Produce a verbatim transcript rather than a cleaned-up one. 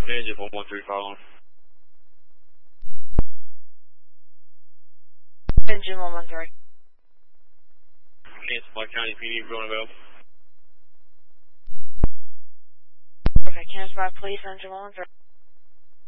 Engine one one three following. Engine one one three. Kansas Black County P D going available. Okay, Kansas by Police, Engine one one three.